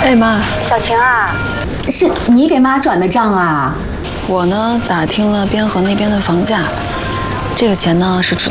哎妈， 小晴啊，是你给妈转的账啊？ 我呢打听了边河那边的房价，这个钱呢是值